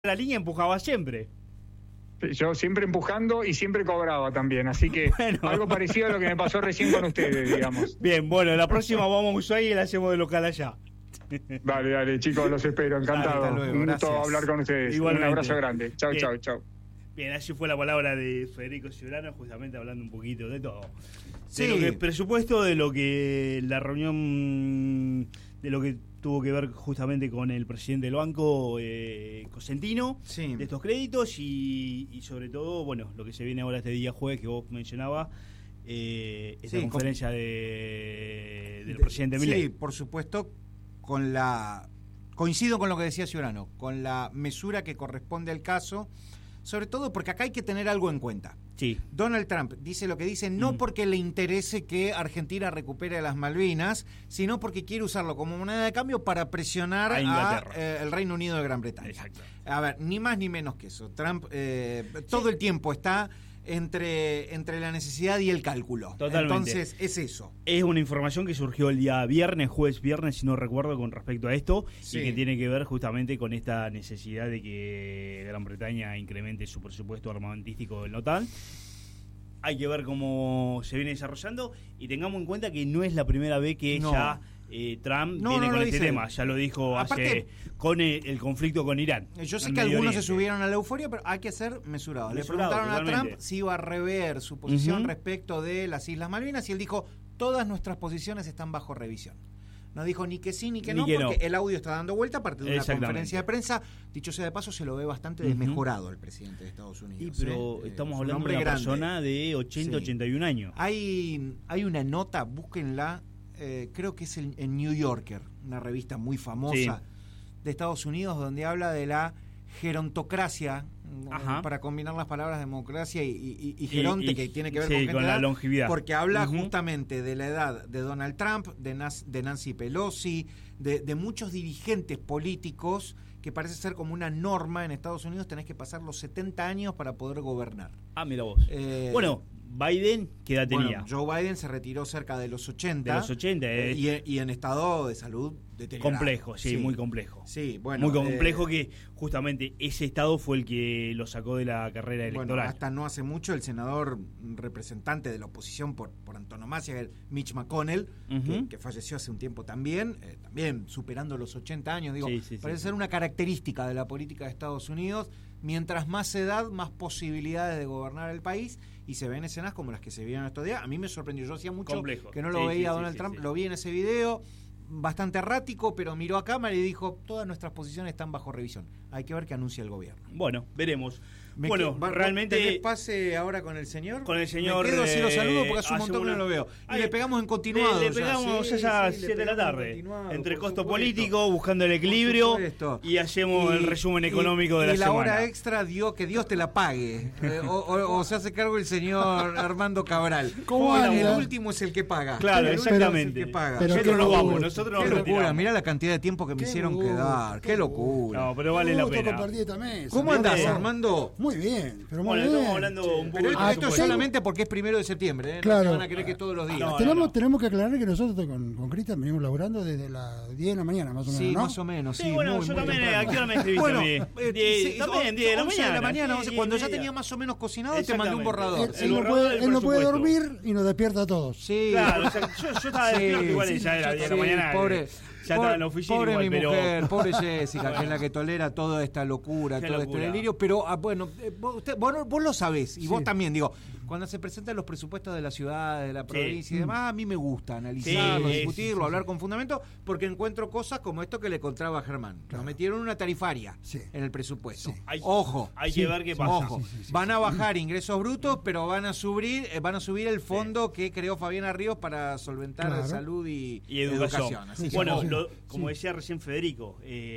la línea empujaba siempre. Yo siempre empujando y siempre cobraba también, así que bueno, algo parecido a lo que me pasó recién con ustedes, digamos. Bien, bueno, la próxima vamos a Ushuaia y la hacemos de local allá. Dale, chicos, los espero, encantado. Dale, luego, un gusto gracias. hablar con ustedes. Igualmente. Un abrazo grande. Chau. Bien, así fue la palabra de Federico Ciurano, justamente hablando un poquito de todo. Sí. De lo que es presupuesto, de lo que la reunión, de lo que tuvo que ver justamente con el presidente del banco, Cosentino, Sí. de estos créditos y sobre todo, bueno, lo que se viene ahora este día jueves que vos mencionabas, esta Sí, conferencia del presidente Milei. Sí, por supuesto, coincido con lo que decía Ciurano, con la mesura que corresponde al caso, sobre todo porque acá hay que tener algo en cuenta. Sí. Donald Trump dice lo que dice no porque le interese que Argentina recupere las Malvinas, sino porque quiere usarlo como moneda de cambio para presionar a Inglaterra, el Reino Unido de Gran Bretaña. Exacto. A ver, ni más ni menos que eso. Trump todo el tiempo está entre la necesidad y el cálculo. Totalmente. Entonces, es eso. Es una información que surgió el día jueves viernes, si no recuerdo, con respecto a esto, Sí. y que tiene que ver justamente con esta necesidad de que Gran Bretaña incremente su presupuesto armamentístico del OTAN. Hay que ver cómo se viene desarrollando y tengamos en cuenta que no es la primera vez que No. ya Trump viene con este tema. Ya lo dijo Aparte, con el conflicto con Irán. Yo sé en que Medio algunos se Oriente. subieron a la euforia, pero hay que ser mesurado. Le Mesurado, preguntaron a totalmente. Trump si iba a rever su posición Ujú. respecto de las Islas Malvinas y él dijo, todas nuestras posiciones están bajo revisión. No dijo ni que sí ni que Ni no, que porque no. el audio está dando vuelta aparte de una Exactamente. conferencia de prensa. Dicho sea de paso, se lo ve bastante Ujú. desmejorado el presidente de Estados Unidos. Pero estamos Es un hablando de hombre una grande. persona de 80, Sí. 81 años. Hay una nota, búsquenla, creo que es en New Yorker, una revista muy famosa de Estados Unidos, donde habla de la gerontocracia, Ajá. para combinar las palabras democracia y geronte, que tiene que ver sí, con gente con de la edad, longevidad. porque habla Ujú. justamente de la edad de Donald Trump, de Nancy Pelosi, de muchos dirigentes políticos, que parece ser como una norma en Estados Unidos, tenés que pasar los 70 años para poder gobernar. Ah, mira vos. Bueno, Biden, ¿qué edad tenía? Bueno, Joe Biden se retiró cerca de los 80. De los 80, y en estado de salud deteriorado. complejo, sí, muy complejo. Sí, bueno. Muy complejo que justamente ese estado fue el que lo sacó de la carrera Bueno, electoral. hasta no hace mucho el senador representante de la oposición por antonomasia, Mitch McConnell, Ujú. que falleció hace un tiempo también superando los 80 años, digo, Sí, sí, parece sí. ser una característica de la política de Estados Unidos. Mientras más edad, más posibilidades de gobernar el país, y se ven escenas como las que se vieron estos días. A mí me sorprendió, yo hacía mucho Complejo. que no lo Sí, veía sí, a Donald sí, Trump, sí. lo vi en ese video, bastante errático, pero miró a cámara y dijo, todas nuestras posiciones están bajo revisión. Hay que ver qué anuncia el gobierno. Bueno, veremos. Bueno, ¿tenés realmente pase ahora con el señor? con el señor, Me quedo si lo saludo porque hace un hace montón que una- no lo veo. Y Ay, le pegamos en continuado. Le ya. pegamos Sí, ya a sí, 7 de la le pegamos en tarde. continuado, Entre por costo supuesto. político, buscando el equilibrio, Por supuesto. y hacemos el resumen económico de la y la semana. hora extra, que Dios te la pague. O se hace cargo el señor Armando Cabral. ¿Cómo el anda? último es el que paga. Claro, El último exactamente. es el que paga. Pero Nosotros qué nos gusto. vamos, nosotros Qué nos locura, retiramos. mirá la cantidad de tiempo que me Qué hicieron gusto, quedar. Qué locura. No, pero vale la Gusto pena. compartir esta mesa. ¿Cómo andás, Bien. Armando? Muy bien, pero muy Bueno, bien. estamos hablando un poco Pero de esto es presupuesto. solamente porque es 1 de septiembre, ¿eh? Claro. No se van a creer que todos los días. No, Tenemos que aclarar que nosotros con Cristian venimos laburando desde las 10 de la mañana, más o menos, Sí, ¿no? más o menos. Sí, Sí, bueno, muy, yo muy también, temprano. ¿a qué hora me escribiste Bueno, a mí? sí, También, 10 de la 11 mañana. once, Sí, cuando 10 ya y media. tenía más o menos cocinado, te mandé un Exactamente. borrador. Él, El él no borrador puede, del él no puede presupuesto. dormir y nos despierta a todos. Sí. Claro, o sea, yo estaba despierto igual, ya era 10 de la mañana. Pobre, Ya estaba en la oficina pobre igual, mi pero... mujer, pobre Jessica, que es la que tolera toda esta locura, Qué todo locura. este delirio. Pero bueno, vos lo sabés, y vos Sí. también, digo, cuando se presentan los presupuestos de la ciudad, de la provincia y demás, a mí me gusta analizarlo, Sí, discutirlo, sí, hablar con fundamento, porque encuentro cosas como esto que le contaba a Germán. Nos Claro. metieron una tarifaria Sí. en el presupuesto. Sí. Ojo. Hay que ver qué pasa. Ojo, van a bajar ingresos brutos, pero van a subir el fondo que creó Fabiana Ríos para solventar Claro. salud y educación. Así que Bueno, ojo. como decía recién Federico,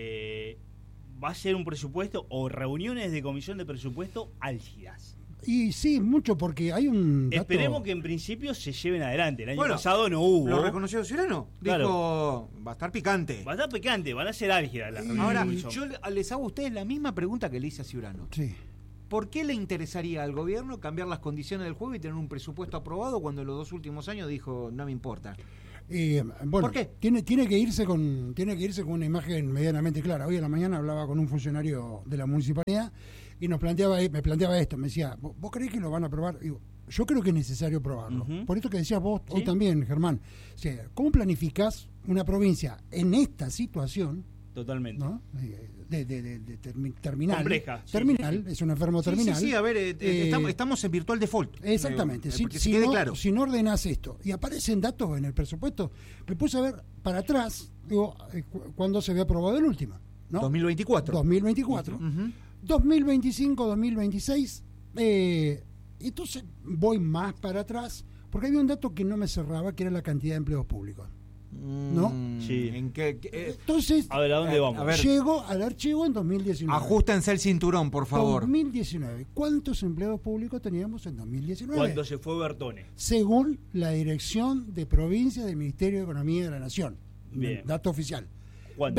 va a ser un presupuesto o reuniones de comisión de presupuesto álgidas. Y sí, mucho, porque hay un dato... Esperemos que en principio se lleven adelante. El año Bueno, pasado no hubo. ¿Lo reconoció Ciurano? Claro. Dijo, va a estar picante. Va a estar picante, van a ser álgidas las reuniones Ahora, de comisión. yo les hago a ustedes la misma pregunta que le hice a Ciurano. Sí. ¿Por qué le interesaría al gobierno cambiar las condiciones del juego y tener un presupuesto aprobado cuando en los 2 últimos años dijo, no me importa? Bueno, ¿Por qué? Tiene que irse con una imagen medianamente clara. Hoy a la mañana hablaba con un funcionario de la municipalidad y me planteaba esto. Me decía, ¿vos creés que lo van a aprobar? Digo, yo creo que es necesario probarlo. Por esto que decías vos hoy también, Germán. O sea, ¿cómo planificás una provincia en esta situación? Totalmente. ¿No? Terminal. Compleja. Terminal, es un enfermo terminal. Sí, a ver, estamos en virtual default. Exactamente. Claro. Si no ordenás esto y aparecen datos en el presupuesto, me puse a ver para atrás, digo, cuando se había aprobado el último, ¿no? 2024. 2024. 2025, 2026. Entonces voy más para atrás, porque había un dato que no me cerraba, que era la cantidad de empleos públicos. ¿No? Sí. ¿En qué? Entonces, A ver, ¿a dónde vamos? a ver. llego al archivo en 2019. Ajustense el cinturón, por favor. 2019. ¿Cuántos empleados públicos teníamos en 2019? Cuando se fue Bertone. Según la Dirección de Provincia del Ministerio de Economía de la Nación. Bien. Dato oficial. ¿Cuánto?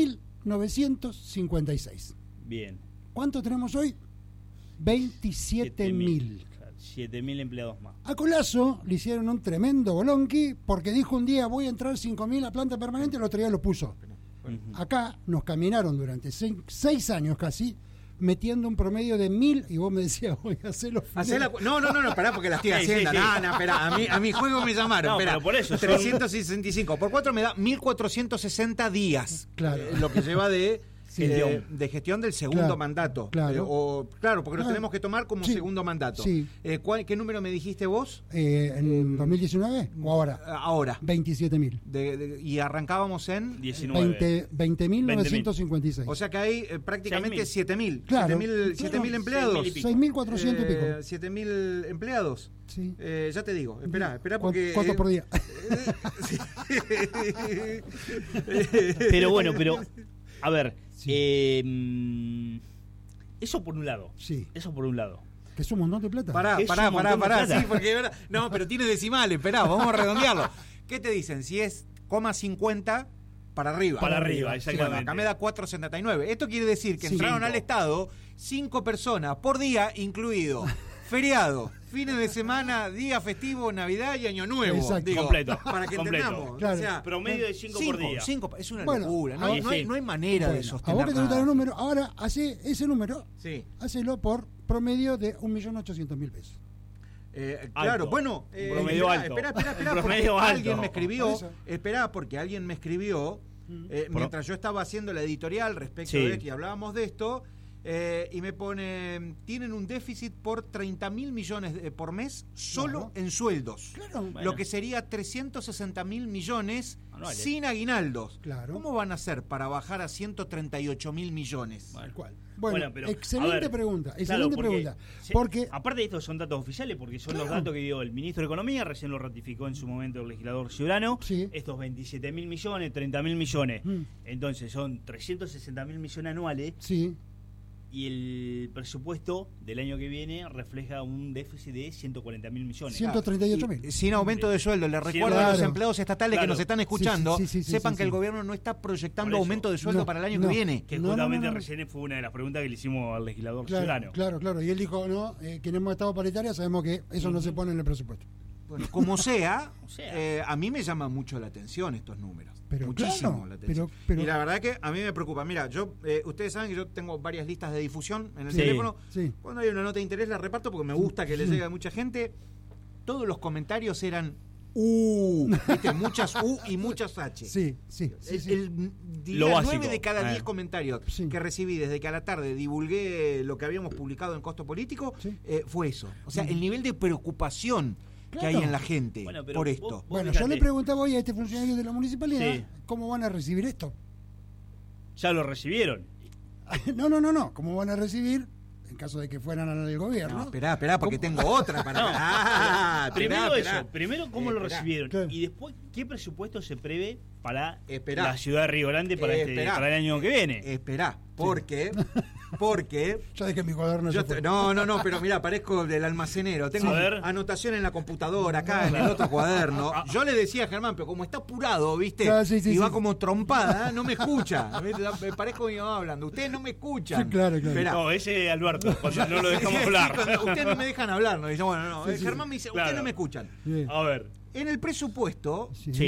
20.956. Bien. ¿Cuánto tenemos hoy? 27.000. 7.000 empleados más. A Colazo le hicieron un tremendo bolonqui porque dijo un día voy a entrar 5.000 a planta permanente y el otro día lo puso. Acá nos caminaron durante 6 años casi metiendo un promedio de 1.000 y vos me decías voy a hacerlo. No, pará porque la estoy haciendo. Sí. No, esperá, a mi juego me llamaron. No, Esperá, pero por eso 365 por 4 me da 1.460 días. Claro. Lo que lleva de gestión del segundo Claro, mandato. claro. Claro, porque lo Claro. tenemos que tomar como Sí, segundo mandato. sí. ¿Qué número me dijiste vos? ¿En 2019 o ahora? Ahora. 27.000. Y arrancábamos en 19. 20.956. O sea que hay prácticamente 7.000. Claro. 7.000 empleados. 6.000 y pico. 6.400 y pico. 7.000 empleados. Sí. Ya te digo, espera porque... ¿Cuánto por día? Sí. Pero bueno, a ver, Sí. eso por un lado. Sí. Eso por un lado. Que es un montón de plata. Es un montón de plata. Sí, porque no, pero tiene decimales, esperá, vamos a redondearlo. ¿Qué te dicen? Si es ,50 para arriba. Para arriba, exactamente. Bueno, acá me da 4.79. Esto quiere decir que Sí. entraron 5. al Estado 5 personas por día, incluido feriado, fines de semana, día festivo, Navidad y Año Nuevo. Exacto. Digo, Completo, para que completo. entendamos. Claro. O sea, Promedio de 5 por día. 5, es una Bueno, locura. No, ahí no hay, sí. no hay manera de Bueno, sostener a vos que te gustan nada. los números, ahora hace ese número, Sí. hacelo por promedio de 1.800.000 pesos. Claro, Alto. bueno, Un promedio alto. espera, Un porque promedio alto. alguien me escribió, Por eso. porque alguien me escribió, mientras yo estaba haciendo la editorial respecto Sí. de que hablábamos de esto, y me pone, tienen un déficit por 30.000 millones por mes solo Claro. en sueldos. Claro. Bueno. Lo que sería 360.000 millones Anuales. sin aguinaldos. Claro. ¿Cómo van a hacer para bajar a 138.000 millones? Bueno. Tal cual. Bueno, pero, excelente a ver, pregunta. claro, Excelente pregunta. Porque aparte de estos son datos oficiales, porque son los Claro. datos que dio el ministro de Economía, recién lo ratificó en su momento el legislador Ciudadano, Sí. estos 27.000 millones, 30.000 millones. Mm. Entonces son 360.000 millones anuales sí, y el presupuesto del año que viene refleja un déficit de 140.000 millones. 138.000. Sin aumento de sueldo. Les recuerdo Claro. a los empleados estatales que Claro. nos están escuchando, Sí, sepan sí, que sí. el gobierno no está proyectando Por eso. aumento de sueldo No, para el año no. que viene. Que No, justamente no. recién fue una de las preguntas que le hicimos al legislador Claro, Ciudadano. claro. Y él dijo, no, quienes hemos estado paritaria sabemos que eso no se pone en el presupuesto. Bueno, como sea, O sea. a mí me llama mucho la atención estos números. Pero Muchísimo claro, la atención. pero- Y la verdad que a mí me preocupa. Mira, ustedes saben que yo tengo varias listas de difusión en el Sí. teléfono. Sí. Cuando hay una nota de interés la reparto porque me gusta que le llegue a mucha gente. Todos los comentarios eran ¿viste? Muchas U y muchas H. Sí. Diría Lo básico. 9 de cada 10 Ah. comentarios Sí. que recibí desde que a la tarde divulgué lo que habíamos publicado en Costo Político, Sí. fue eso. O sea, el nivel de preocupación que Claro. hay en la gente Bueno, pero por vos- esto. vos Bueno, fíjate, yo le preguntaba hoy a este funcionario de la municipalidad Sí. cómo van a recibir esto. Ya lo recibieron. No, cómo van a recibir en caso de que fueran al gobierno. No, esperá, porque ¿Cómo? tengo otra para... No. Primero esperá. eso, primero cómo lo Esperá. recibieron Claro. y después qué presupuesto se prevé para Esperá. la ciudad de Río Grande para, Esperá. para el año que viene. Esperá, porque Ya dejé mi cuaderno. yo ya fue. no, pero mira, parezco del almacenero. Tengo A ver. anotación en la computadora, acá en el otro cuaderno. Yo le decía a Germán, pero como está apurado, ¿viste? Ah, sí, y va sí. como trompada, no me escucha. Me parezco mi mamá hablando. Ustedes no me escuchan. Sí, claro. Esperá. No, ese Alberto, cuando no lo dejamos Sí, hablar. cuando ustedes no me dejan hablar, ¿no? Dice, bueno, no. Sí, sí. Germán me dice, Claro. ustedes no me escuchan. Sí. A ver, En el presupuesto sí.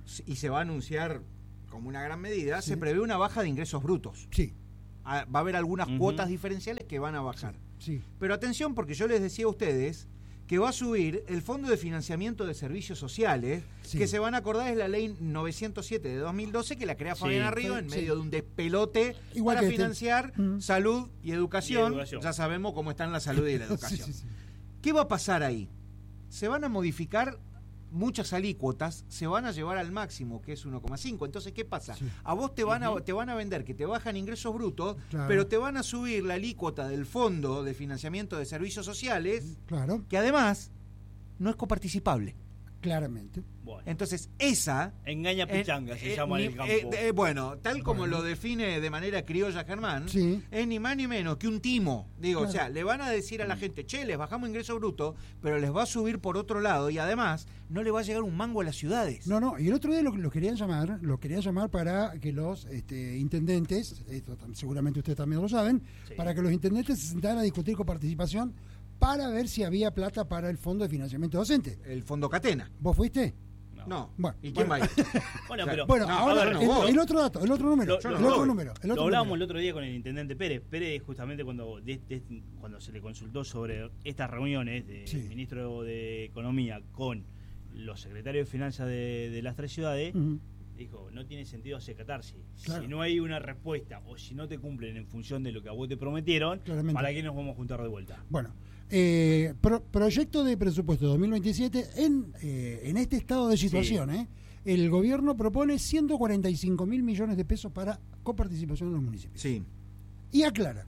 y se va a anunciar como una gran medida, se prevé una baja de ingresos brutos. Sí. Va a haber algunas cuotas diferenciales que van a bajar. Sí. Pero atención, porque yo les decía a ustedes que va a subir el Fondo de Financiamiento de Servicios Sociales, que se van a acordar es la Ley 907 de 2012, que la crea Fabián Arrigo en medio de un despelote para financiar salud y educación. Ya sabemos cómo están la salud y la educación. ¿Qué va a pasar ahí? Se van a modificar muchas alícuotas, se van a llevar al máximo, que es 1,5. Entonces, ¿qué pasa? A vos te van a vender que te bajan ingresos brutos, pero te van a subir la alícuota del Fondo de Financiamiento de Servicios Sociales, que además no es coparticipable. Claramente. Bueno. Entonces, esa... Engaña pichanga se llama en el campo. Bueno, tal como lo define de manera criolla Germán, es ni más ni menos que un timo. Digo, o sea, le van a decir a la gente, che, les bajamos ingreso bruto, pero les va a subir por otro lado y además no le va a llegar un mango a las ciudades. No, y el otro día lo querían llamar para que los intendentes, esto seguramente ustedes también lo saben, para que los intendentes se sentaran a discutir con participación para ver si había plata para el Fondo de Financiamiento Docente. El Fondo Catena. ¿Vos fuiste? No. Bueno, ¿Y quién va a ir? Bueno, ahora el otro dato, el otro número. Lo hablábamos el otro día con el intendente Pérez. Pérez, justamente cuando se le consultó sobre estas reuniones del ministro de Economía con los secretarios de Finanzas de las tres ciudades, dijo, no tiene sentido hacer catarsis. Si no hay una respuesta o si no te cumplen en función de lo que a vos te prometieron, ¿para qué nos vamos a juntar de vuelta? Bueno, proyecto de presupuesto 2027 en este estado de situación, el gobierno propone 145.000 millones de pesos para coparticipación en los municipios. Sí. Y aclara.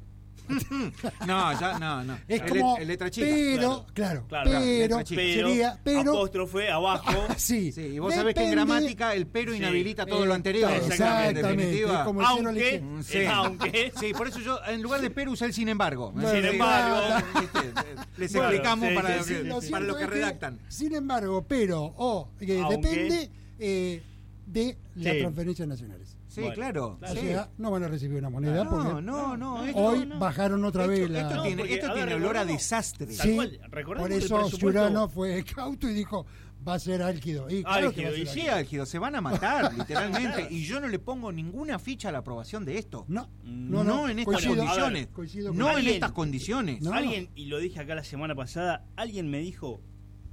No. Es como letra chica. Pero, pero apóstrofe abajo. Sí. Y vos sabés que en gramática el pero inhabilita todo lo anterior. Exactamente. En definitiva. Aunque. Sí, por eso yo en lugar de pero usé el sin embargo. Sin embargo. Les explicamos para lo que redactan. Sin embargo, pero depende de las transferencias nacionales. Sí, claro. O sea, no van a recibir una moneda porque hoy bajaron otra vez esto tiene olor a desastre. Sí, por eso Ciurano fue cauto y dijo, va a ser álgido. Y claro álgido, se van a matar, literalmente. Y yo no le pongo ninguna ficha a la aprobación de esto. No en estas condiciones. No en estas condiciones. Alguien, y lo dije acá la semana pasada, alguien me dijo,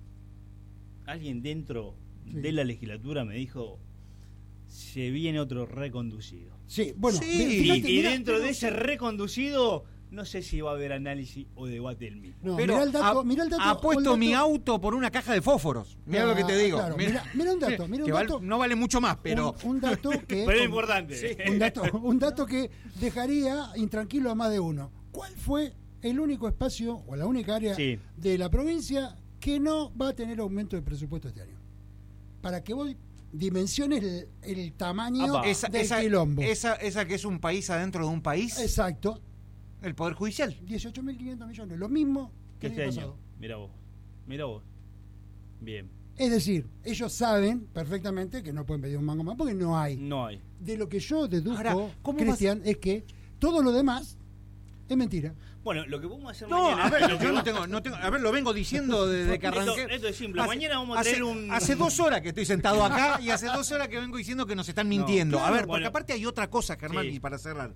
alguien dentro de la legislatura me dijo, se viene otro reconducido. Sí, bueno. Y dentro de ese reconducido, no sé si va a haber análisis o debate del mismo. No, pero mirá el dato, apuesto mi auto por una caja de fósforos. Mirá lo que te digo. Claro, mirá un dato. No vale mucho más, pero... Un dato que... pero es importante. Un dato que dejaría intranquilo a más de uno. ¿Cuál fue el único espacio o la única área de la provincia que no va a tener aumento de presupuesto este año? Para que vos dimensiones el tamaño del quilombo. Esa que es un país adentro de un país. Exacto. El Poder Judicial. 18.500 millones, lo mismo que este el año pasado. Mira vos. Bien. Es decir, ellos saben perfectamente que no pueden pedir un mango más porque no hay. De lo que yo deduzco, Cristian, es que todo lo demás es mentira. Bueno, lo que podemos hacer mañana... A ver, yo no tengo... A ver, lo vengo diciendo desde que arranqué. Esto es simple. Mañana vamos a tener Hace 2 horas que estoy sentado acá y hace 2 horas que vengo diciendo que nos están mintiendo. A ver, porque aparte hay otra cosa, Germán, y para cerrar.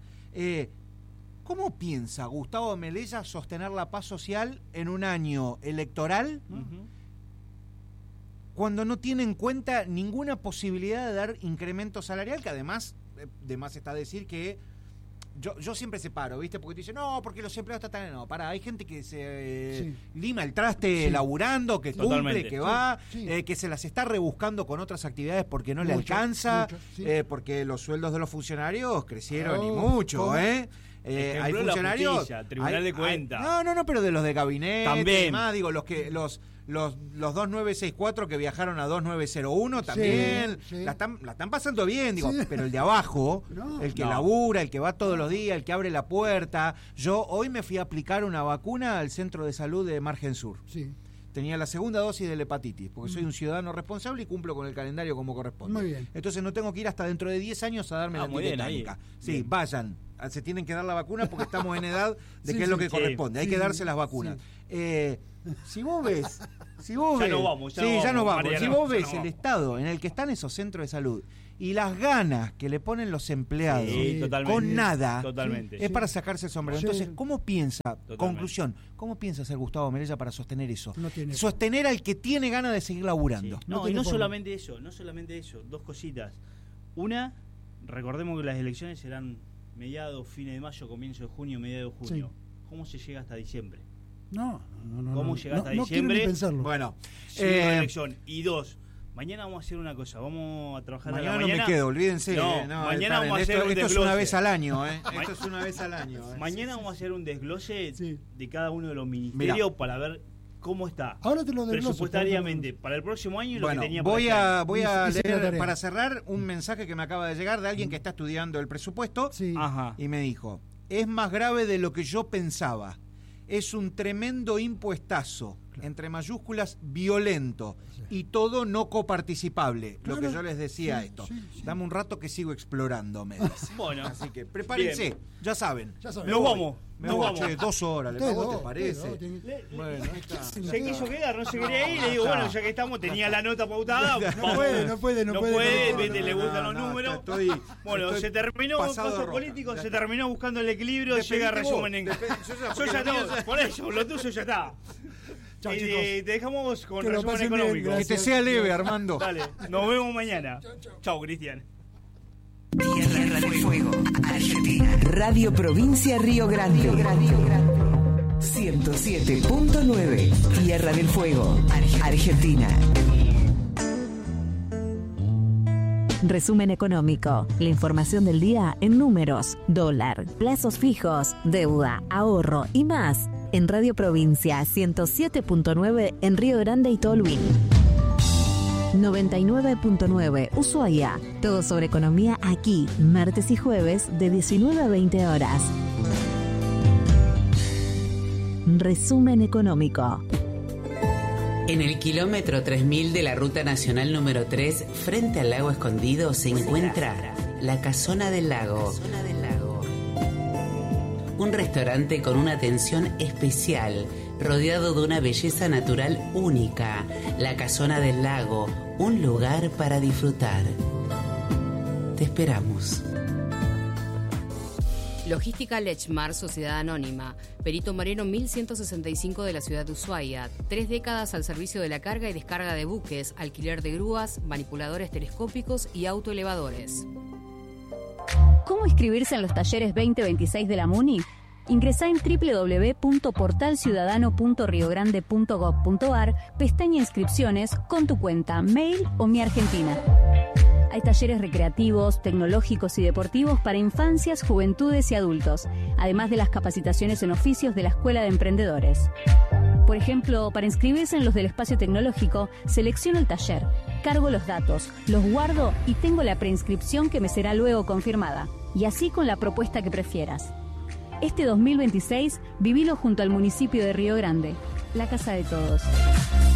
¿Cómo piensa Gustavo Melella sostener la paz social en un año electoral cuando no tiene en cuenta ninguna posibilidad de dar incremento salarial? Que además, de más está decir que yo siempre separo, ¿viste? Porque te dicen, no, porque los empleados están... No, hay gente que se lima el traste laburando, que cumple, que va, que se las está rebuscando con otras actividades porque no le alcanza, porque los sueldos de los funcionarios crecieron y mucho, hay funcionarios... Tribunal de Cuentas. No, pero de los de gabinete. También. Más, digo, los 2964 que viajaron a 2901 también la están pasando bien, digo, pero el de abajo, el que labura, el que va todos los días, el que abre la puerta. Yo hoy me fui a aplicar una vacuna al centro de salud de Margen Sur. Tenía la segunda dosis de la hepatitis, porque soy un ciudadano responsable y cumplo con el calendario como corresponde. Muy bien. Entonces no tengo que ir hasta dentro de 10 años a darme la antitetánica. Vayan se tienen que dar la vacuna porque estamos en edad de que es lo que sí, corresponde. Hay que darse las vacunas. Si vos ves... Ya nos vamos. Mariano, si vos ves el vamos. estado en el que están esos centros de salud y las ganas que le ponen los empleados con nada, totalmente. es para sacarse el sombrero. Sí. Entonces, ¿cómo piensa, Totalmente. conclusión, cómo piensa hacer Gustavo Melella para sostener eso? No tiene- Sostener al que tiene ganas de seguir laburando. Sí. No No, y tiene no forma. solamente eso, dos cositas. Una, recordemos que las elecciones serán mediados, fines de mayo, comienzo de junio, mediados de junio. ¿Cómo se llega hasta diciembre? No. ¿Cómo llega hasta no diciembre? quiero ni pensarlo. Bueno, Sí, una elección. Y dos, mañana vamos a hacer una cosa, vamos a trabajar mañana a la no mañana. me quedo, olvídense. No, mañana vamos a hacer esto, un esto es desglose. una vez al año, Esto es una vez al año. Mañana vamos a hacer un desglose Sí. de cada uno de los ministerios para ver cómo está Ahora te lo desgloso. presupuestariamente para el próximo año y lo Bueno, que tenía voy para a, este voy a Hice la leer tarea. para cerrar un mensaje que me acaba de llegar de alguien que está estudiando el presupuesto Sí. año. Ajá. y me dijo, es más grave de lo que yo pensaba. Es un tremendo impuestazo, entre mayúsculas, violento, y todo no coparticipable. Lo Claro. que yo les decía Sí, esto. sí. Dame un rato que sigo explorando, me dice. Bueno, Así que prepárense, Bien. ya saben. Ya sabes. Nos vamos. Me Nos voy, vamos. che, 2 horas, Ustedes ¿vos te dos, parece? ustedes dos tienen- Bueno, ahí está. se quiso quedar, no se quería ir. Le digo, bueno, ya que estamos, tenía la nota pautada. No puede, no puede. viste, le gustan los números. Bueno, estoy se terminó el pasado de caso roca. político, Ya se está. terminó buscando el equilibrio, Despedite llega vos. resumen en... Yo Yo ya no, por eso, lo tuyo ya está. Chao, Y chicos. te dejamos con Que lo resumen pasen bien, económico. Que gracias. te sea leve, Armando. Dale, nos vemos mañana. Chao, Cristian. Tierra del Fuego, Argentina. Radio Provincia Río Grande. 107.9. Tierra del Fuego, Argentina. Resumen económico. La información del día en números, dólar, plazos fijos, deuda, ahorro y más. En Radio Provincia 107.9 en Río Grande y Tolwyn. 99.9 Ushuaia. Todo sobre economía aquí, martes y jueves de 19 a 20 horas. Resumen económico. En el kilómetro 3000 de la Ruta Nacional número 3, frente al lago Escondido, se encuentra La Casona del Lago. Un restaurante con una atención especial, rodeado de una belleza natural única. La Casona del Lago, un lugar para disfrutar. Te esperamos. Logística Lechmar, Sociedad Anónima. Perito Moreno 1165 de la ciudad de Ushuaia. 3 décadas al servicio de la carga y descarga de buques, alquiler de grúas, manipuladores telescópicos y autoelevadores. ¿Cómo inscribirse en los talleres 2026 de la MUNI? Ingresá en www.portalciudadano.riogrande.gov.ar, pestaña Inscripciones, con tu cuenta, mail o Mi Argentina. Hay talleres recreativos, tecnológicos y deportivos para infancias, juventudes y adultos, además de las capacitaciones en oficios de la Escuela de Emprendedores. Por ejemplo, para inscribirse en los del espacio tecnológico, selecciono el taller, cargo los datos, los guardo y tengo la preinscripción que me será luego confirmada. Y así con la propuesta que prefieras. Este 2026, vivilo junto al municipio de Río Grande, la casa de todos.